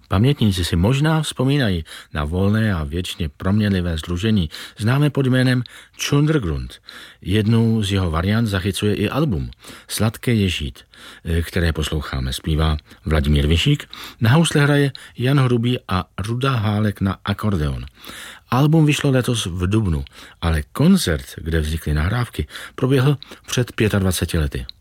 Pamětníci si možná vzpomínají na volné a věčně proměnlivé sdružení známé pod jménem Tschundergrund. Jednou z jeho variant zachycuje i album Sladké je žít, které posloucháme. Zpívá Vladimír Višík, na housle hraje Jan Hrubý a Ruda Hálek na akordeon. Album vyšlo letos v dubnu, ale koncert, kde vznikly nahrávky, proběhl před 25 lety.